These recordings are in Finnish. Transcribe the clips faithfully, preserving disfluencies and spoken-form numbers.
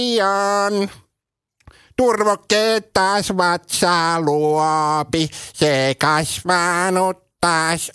Ion. Turvokkeet taas vatsaa luopi, se kasvanut taas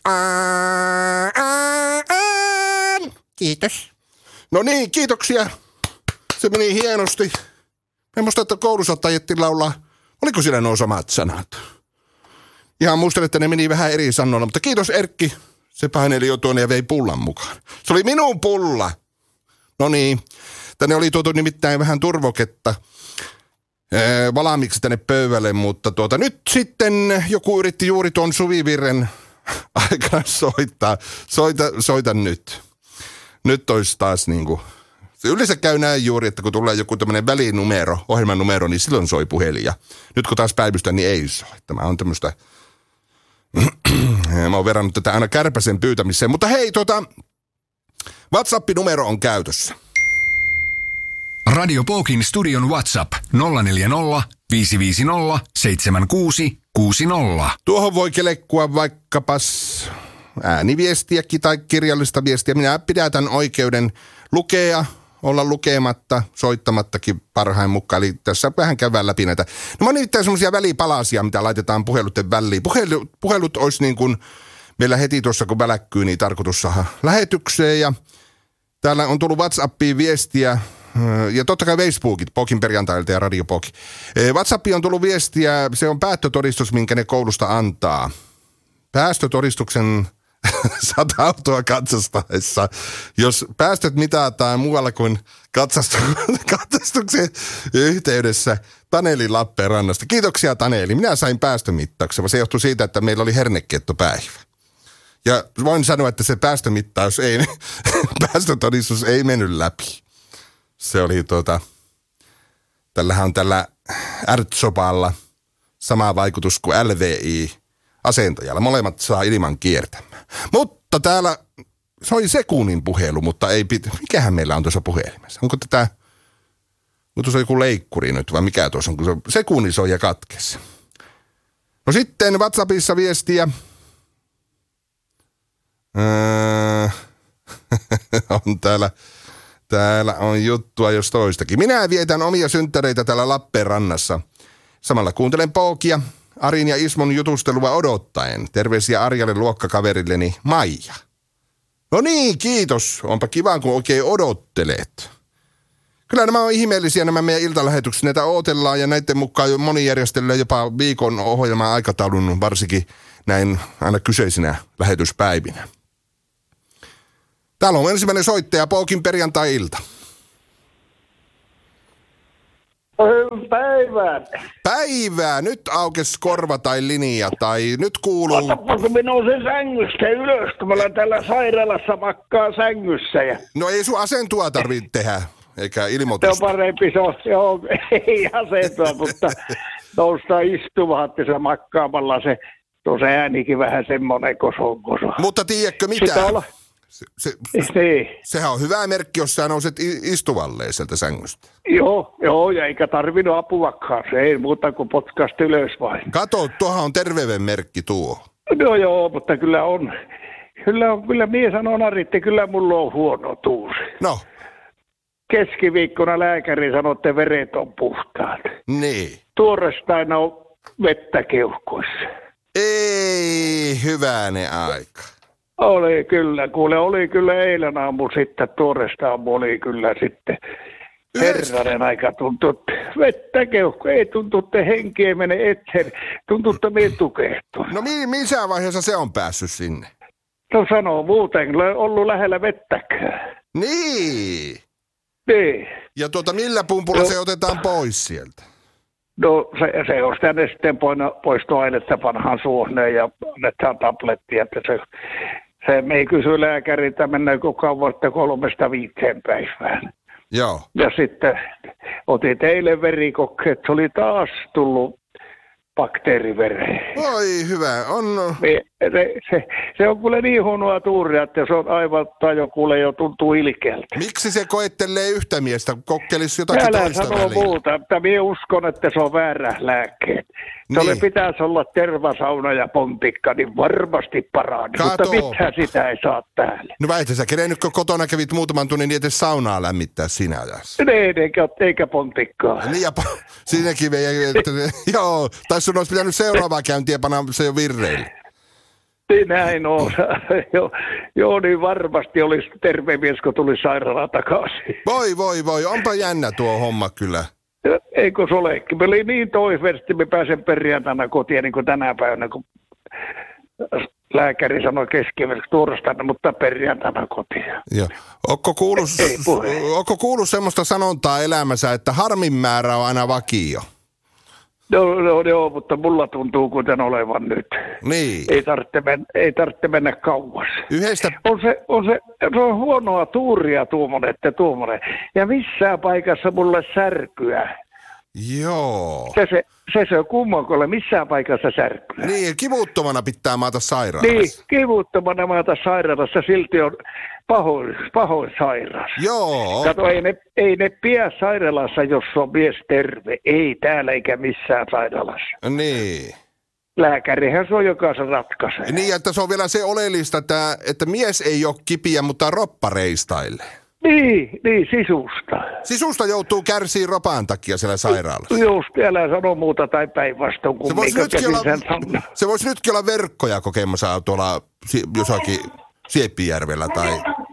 on. Kiitos. No niin, kiitoksia. Se meni hienosti. En muista, että koulussa tajettiin laulaa. Oliko siinä nuo samat sanat? Ihan muistan, että ne meni vähän eri sanoilla, mutta kiitos Erkki. Se paineli jo tuonne ja vei pullan mukaan. Se oli minun pulla. No niin, tänne oli tuotu nimittäin vähän turvoketta ee, valaamiksi tänne pöydälle, mutta tuota, nyt sitten joku yritti juuri tuon Suvivirren aikana soittaa. Soita, soita nyt. Nyt olisi taas niinku, se yleensä käy näin juuri, että kun tulee joku tämmöinen välinumero, ohjelman numero, niin silloin soi puhelin. Ja nyt kun taas päivystä, niin ei soi. Tämä on tämmöistä, mä oon verrannut tätä aina kärpäsen pyytämiseen. Mutta hei, tota, WhatsApp-numero on käytössä. Radio Pokin studion WhatsApp nolla neljä nolla, viisi viisi nolla, seitsemän kuusi kuusi nolla. Tuohon voi kelekkua vaikkapas ääniviestiäkin tai kirjallista viestiä. Minä pidätän oikeuden lukea, olla lukematta, soittamattakin parhain mukaan. Eli tässä vähän käydään läpi näitä. No mä oon nimittäin semmoisia välipalasia, mitä laitetaan puheluiden väliin. Puhelut, puhelut olisi niin kuin meillä heti tuossa kun väläkkyy, niin tarkoitus saada lähetykseen. Ja täällä on tullut WhatsAppiin viestiä. Ja totta kai Facebookit, Pokin perjantailta ja Radio Poki. WhatsAppiin on tullut viestiä, se on päästötodistus, minkä ne koulusta antaa. Päästötodistuksen sata autoa katsastaessa. Jos päästöt mitataan muualla kuin katsastuksen yhteydessä, Taneli Lappeenrannasta. Kiitoksia Taneli. Minä sain päästömittauksen. Se johtui siitä, että meillä oli hernekettopäivä. Ja voin sanoa, että se päästömittaus ei, päästötodistus ei mennyt läpi. Se oli tuota, tällähän on tällä R-tsopalla sama vaikutus kuin L V I-asentajalla. Molemmat saa ilman kiertämään. Mutta täällä soi sekunnin puhelu, mutta ei pitä. Mikähän meillä on tuossa puhelimessa? Onko tätä, onko tuossa joku leikkuri nyt vai mikä tuossa on, kun se sekunni soi ja katkesi? No sitten WhatsAppissa viestiä. Öö, on täällä. Täällä on juttua jos toistakin. Minä vietän omia synttäreitä täällä Lappeenrannassa. Samalla kuuntelen Pokia, Arin ja Ismon jutustelua odottaen. Terveisiä Arjalle luokkakaverilleni Maija. No niin, kiitos. Onpa kiva, kun oikein odottelet. Kyllä nämä on ihmeellisiä nämä meidän iltalähetykset. Näitä odotellaan ja näiden mukaan moni järjestelee jopa viikon ohjelman aikataulun, varsinkin näin aina kyseisinä lähetyspäivinä. Täällä on ensimmäinen soittaja, Pokin perjantai-ilta. Päivää. Päivää. Nyt aukesi korva tai linja tai nyt kuuluu... Otapa, kun minä nousen sängystä ylös, kun mä olen täällä sairaalassa makkaa sängyssä. Ja... No ei sun asentua tarvitse tehdä, eikä ilmoitusta. Se on parempi, se on, joo, ei asentua, mutta noustaan istumaan, että se makkaamalla se, tuo se äänikin vähän semmoinen koso koso. Mutta tiedätkö mitä? Olla... Se, se, niin. Sehän on hyvä merkki, jos sä nouset istuvalleen sieltä sängystä. Joo, joo, ja eikä tarvinnut apuakaan. Se ei muuta kuin potkasta ylös vain. Kato, tuohan on terveyden merkki tuo. No joo, mutta kyllä on. Kyllä on, kyllä mie sanon Aritti, kyllä mulla on huono tuusi. No. Keskiviikkona lääkäri sanoi, että veret on puhtaat. Niin. Tuorestaan on vettä keuhkoissa. Ei, hyvänen aika. Oli kyllä, kuule, oli kyllä eilen aamu sitten, tuoresta aamu oli kyllä sitten. Herranen aika tuntui, että vettä keuhko, ei tuntuu, että henki ei mene eteen, tuntuu, että me tukehtuu. No mi- missä vaiheessa se on päässyt sinne? No sanoo muuten, ollut lähellä vettäkään. Niin. Niin. Ja tuota, millä pumpulla no. se otetaan pois sieltä? No se, se on tänne sitten poistoainetta panhan suohneen ja annetaan tablettia, että se... Se me ei kysy lääkäriltä, mennäänkö kauan, että kolmesta viiteen päivään. Joo. Ja sitten otin eilen verikokeet, se oli taas tullut bakteerivereen. Oi hyvä, on... Me, se, se, se on kuule niin huonoa tuuria, että se on aivan tajo kuule jo tuntuu ilkeältä. Miksi se koettelee yhtä miestä, kun kokkelisi jotakin Älä toista sano välillä? muuta, että minä uskon, että se on väärä lääkkeet. Se Niin. oli, pitäisi olla tervasauna ja pontikka, niin varmasti parani, mutta Kato. mitään sitä ei saa täällä. No väitä sä, kerennyt kun kotona kävit muutaman tunnin, niin edes saunaa lämmittää sinä ajassa. Ei, eikä, eikä pontikkaa. Niin ja pa- siinäkin vei, että, joo, tai sun olisi pitänyt seuraavaa käyntiä panna se jo virreille. Niin näin on. joo, joo, niin varmasti olisi terve mies, kun tuli sairaalaan takaisin. Voi, voi, voi, onpa jännä tuo homma kyllä. Eikö se olekin? Me oli niin toiveesti, me pääsen perjantaina kotiin niin kuin tänä päivänä, kun lääkäri sanoi keskiviikko torstaina, mutta perjantaina kotiin. Joo. Ootko kuullut, Ei puhe. ootko kuullut semmoista sanontaa elämässä, että harmin määrä on aina vakio? Joo, joo, joo, mutta mulla tuntuu kuten olevan nyt. Niin. Ei tarvitse mennä, ei tarvitse mennä kauas. Yhdestä, On se, on se, se on huonoa tuuria tuommoinen, että tuommoinen. Ja missään paikassa mulle särkyä. joo. Se, se, se, se on kummankolle, missään paikassa särkyä. Niin, kivuttomana pitää maata sairaalassa. Niin, kivuttomana maata sairaalassa, silti on pahoin, pahoin sairas. Joo. Kato, ei ne, ei ne pidä sairaalassa, jos on mies terve. Ei täällä eikä missään sairaalassa. Niin. Lääkärihän se on, joka se ratkaisee. Niin, että se on vielä se oleellista, että, että mies ei ole kipiä, mutta roppa reistailee. Niin, niin, sisusta. Sisusta joutuu kärsiä ropaan takia siellä sairaalassa. Just, älä sano muuta tai päinvastoin, kun Se voisi, mikä nytkin olla, käsin sen sanoo. se voisi nytkin olla verkkoja kokemassa tuolla si- jossakin Sieppijärvellä tai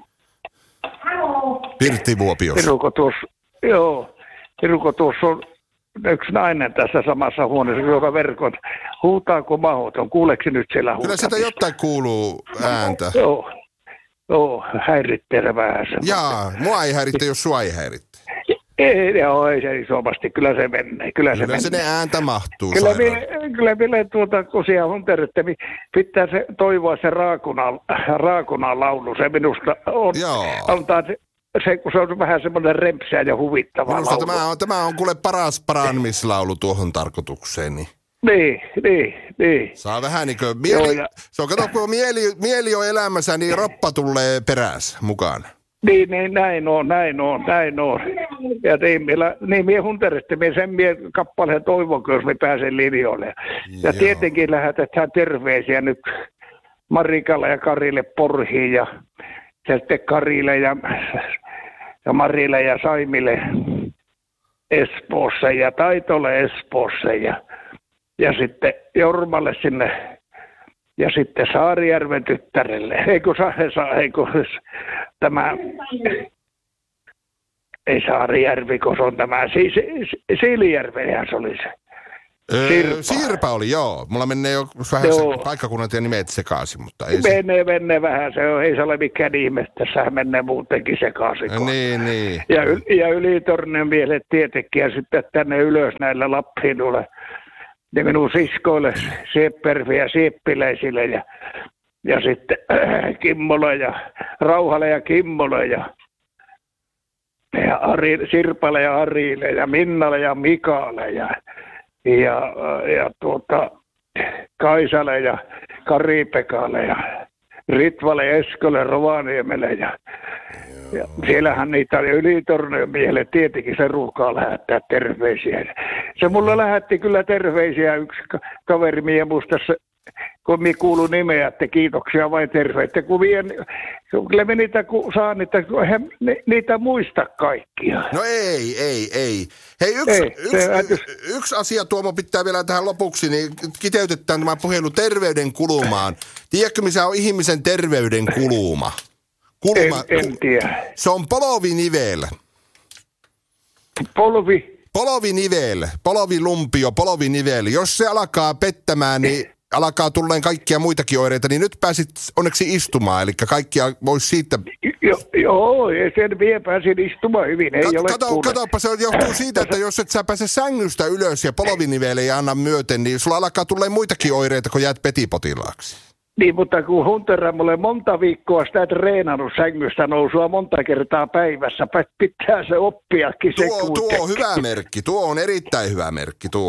Pirttivuopiossa. Piruko tuossa, joo, Piruko tuossa on yksi nainen tässä samassa huoneessa, joka verkot. Huutaako mahdoton? Kuuleeko nyt siellä Kyllä huutamista? sitä jotain kuuluu ääntä. Joo, joo, häirittelee vähän se. Jaa, mua ei häiritte, jos sua ei häiritte. Ei, joo, ei se isomasti, kyllä se menee, kyllä se Kyllä menee. se ne ääntä mahtuu Kyllä, sairaalaan. me, kyllä meille tuota kosia hunter, että pitää se toivoa se raakuna, raakuna laulu. Se minusta on, Joo. antaa se, se, kun se on vähän semmoinen rempsää ja huvittava Minusta laulu. tämä on, tämä on kuule paras paranmislaulu tuohon tarkoitukseen. Niin. Niin, niin, niin. Saa vähän niin kuin Joo, mieli, ja- se on, kato, kun mieli, mieli on elämässä, niin roppa tulee perässä mukaan. Niin, niin, näin on, näin on, näin on. Ja niin, meillä, niin mie hunterette, mie sen mie kappaleen toivon, jos me pääsen linjoille. Ja Joo. tietenkin lähetetään terveisiä nyt Marikalle ja Karille Porhiin ja, ja sitten Karille ja, ja Marille ja Saimille Espoossa ja Taitolle Espoossa ja, ja sitten Jormalle sinne ja sitten Saarijärven tyttärelle. Eikö saa, saa eikö tämä, ei Saarijärvi, kun se on tämä, si, si, Siilijärvenhän se oli se. Öö, Sirpa. Sirpa oli, joo. Mulla menee jo vähän Joo. se paikkakunnat ja nimet sekaisin, mutta ei se. Menee, menee vähän, se on, ei se ole mikään ihme, tässähän menee muutenkin sekaisin. Niin, niin. Ja, yl- ja Ylitornin miehet tietenkin, ja sitten tänne ylös näillä Lappiin tulee. Ja minun siskoille, Sieppervi ja Sieppiläisille ja, ja sitten äh, Kimmola ja Rauhalle ja Kimmola ja, ja Ari, Sirpalle ja Arille ja Minnalle ja Mikalle ja, ja, ja tuota, Kaisalle ja Kari-Pekalle ja Ritvalle, Eskolle, Rovaniemelle ja, ja siellähän niitä oli Ylitornion miehelle tietenkin se ruukaa lähettää terveisiä. Se mulle lähetti kyllä terveisiä yksi ka- kaveri, mie muista se, kun minä kuulun nimeä, että kiitoksia vain terveyttä. Kun vien, kyllä me niitä kun saan, niitä, he, ni, niitä muista kaikkia. No ei, ei, ei. Hei, yksi, Ei, yksi, se- y- yksi asia Tuomo pitää vielä tähän lopuksi, niin kiteytetään tämä puhelu terveyden kulumaan. Tiedätkö, missä on ihmisen terveyden kuluma? En, Kuluma, en tiedä. se on polovinivel. Polvi. Polovinivel, polovilumpio, polovinivel. Jos se alkaa pettämään, niin alkaa tulleen kaikkia muitakin oireita, niin nyt pääsit onneksi istumaan, eli kaikkia voisi siitä. Jo, joo, ja sen vie pääsin istumaan hyvin, ei Kat, ole kato, kuule. katoppa, se johtuu siitä, että jos et sä pääse sängystä ylös ja polovinivel ei anna myöten, niin sulla alkaa tulleen muitakin oireita, kun jäät petipotilaaksi. Niin, mutta kun Hunter on mulle monta viikkoa sitä treenannut sängystä nousua monta kertaa päivässä, pitää se oppiakin se Tuo, tuo on hyvä merkki, tuo on erittäin hyvä merkki tuo.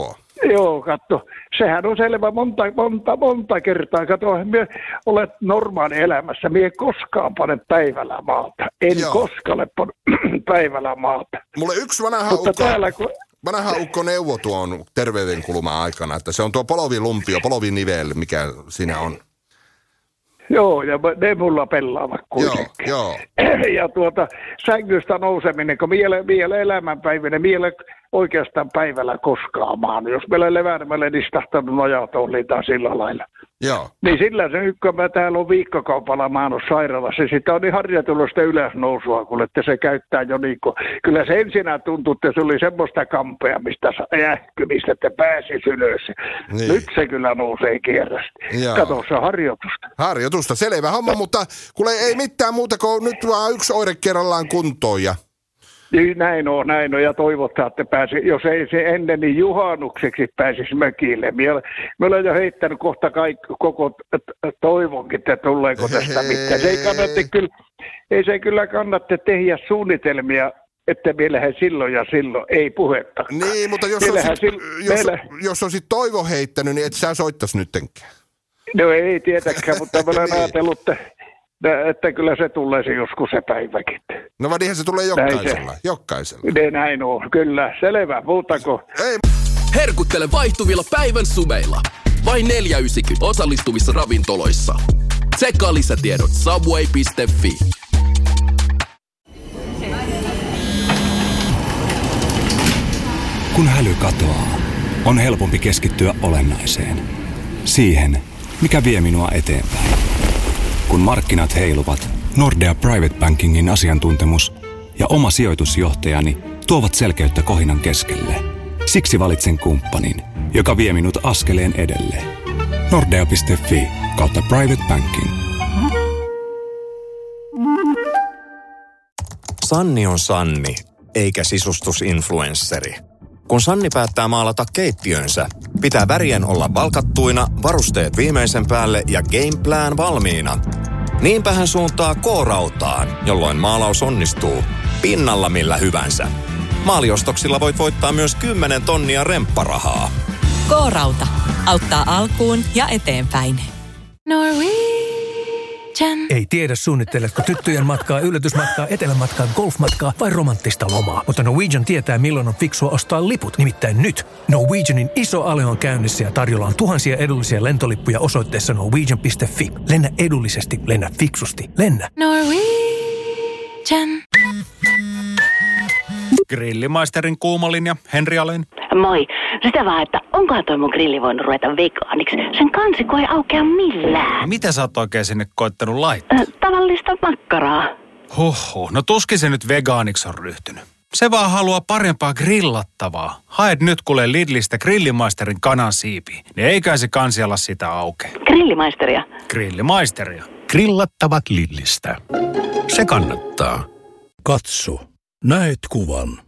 Joo, katso. Sehän on selvä monta, monta, monta kertaa. Kato, minä olet normaali elämässä. Minä en koskaan pane päivällä maata. En Joo. koskaan pane päivällä maata. Mulle yksi vanha Mutta ukko, täällä, kun... vanha ukko neuvo tuon terveydenkulman aikana, että se on tuo polovilumpio, poloviniveli, mikä siinä on. Joo, ja ne mulla pelaavat kuitenkin. Joo, Ja tuota, sängystä nouseminen, kun vielä, vielä elämänpäivänä, vielä oikeastaan päivällä koskaan maan. Jos meillä leväämällä nistahtanut nojat oli tai sillä lailla. joo. Niin sillä se nyt, kun mä täällä on viikkokaupalla maannut sairaalassa, sitä on niin harjoitellut sitä ylösnousua, kun että se käyttää jo niin kuin, kyllä se ensinnä tuntui, että se oli semmoista kampeamista, ähkymistä, että pääsisi ylös. Niin. Nyt se kyllä nousee kierrästi. Joo. Kato, se harjoitusta. Harjoitusta, selvä homma, mutta kuule ei mitään muuta kuin nyt vaan yksi oire kerrallaan kuntoon ja... Niin, näin on, näin on, ja toivotaan, että pääsi, jos ei se ennen, niin juhannukseksi pääsisi mökille. Me ollaan jo heittänyt kohta kaikki, koko toivonkin, että tuleeko tästä mitään. Se ei kannata kyllä, ei se kyllä kannata tehdä suunnitelmia, että meillähän silloin ja silloin ei puhetta. Niin, mutta jos Meillähän olisit, sil- jos, meillä- jos olisit Toivo heittänyt, niin et sä soittais nyttenkään. No ei tietäkään, mutta mä olen Niin. ajatellut, että, että kyllä se tulee se joskus se päiväkin. No vaan niinhän se tulee Näin jokaisella, se. jokaisella. Ne näin on, kyllä, selvä, muutako. Ei, Herkuttele vaihtuvilla päivän sumeilla. Vain neljä yhdeksänkymmentä osallistuvissa ravintoloissa. Tsekkaa lisätiedot subway piste fi. Kun häly katoaa, on helpompi keskittyä olennaiseen. Siihen, mikä vie minua eteenpäin. Kun markkinat heiluvat, Nordea Private Bankingin asiantuntemus ja oma sijoitusjohtajani tuovat selkeyttä kohinan keskelle. Siksi valitsen kumppanin, joka vie minut askeleen edelle. Nordea piste fi kautta Private Banking. Sanni on Sanni, eikä sisustusinfluensseri. Kun Sanni päättää maalata keittiönsä, pitää värien olla valkattuina, varusteet viimeisen päälle ja gameplan valmiina. Niinpä hän suuntaa K-rautaan, jolloin maalaus onnistuu pinnalla millä hyvänsä. Maaliostoksilla voit voittaa myös kymmenen tonnia rempparahaa. K-rauta auttaa alkuun ja eteenpäin. Norwegian. Ei tiedä, suunnitteletko tyttöjen matkaa, yllätysmatkaa, etelämatkaa, golfmatkaa vai romanttista lomaa. Mutta Norwegian tietää, milloin on fiksua ostaa liput. Nimittäin nyt. Norwegianin iso ale on käynnissä ja tarjolla on tuhansia edullisia lentolippuja osoitteessa norwegian piste fi. Lennä edullisesti, lennä fiksusti, lennä. Norwegian. Grillimaisterin kuumalinja, Henri Alén. Moi. Sitä vaan, että onkohan toi mun grilli voinut ruveta vegaaniksi. Sen kansiko ei aukea millään. Mitä sä oot oikein sinne koittanut laittaa? Ö, tavallista makkaraa. Huhhuh, no tuskin se nyt vegaaniksi on ryhtynyt. Se vaan haluaa parempaa grillattavaa. Haet nyt kuule Lidlistä Grillimaisterin kanansiipiä, niin eiköhän se kansialla sitä auke. Grillimaisteria. Grillimaisteria. Grillattavat Lidlistä. Se kannattaa. Katso. Näet kuvan.